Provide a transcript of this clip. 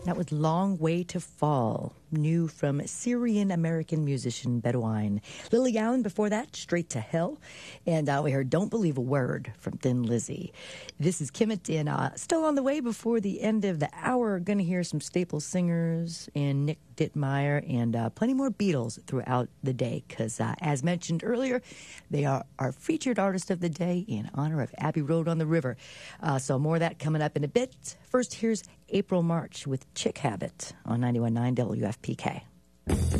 That was Long Way to Fall, new from Syrian-American musician Bedouine. Lily Allen before that, Straight to Hell. And we heard Don't Believe a Word from Thin Lizzy. This is Kimmett, and still on the way before the end of the hour. Going to hear some staple singers and Nick Dittmeyer and plenty more Beatles throughout the day because, as mentioned earlier, they are our featured artist of the day in honor of Abbey Road on the River. So more of that coming up in a bit. First, here's April March with Chick Habit on 91.9 WFPK.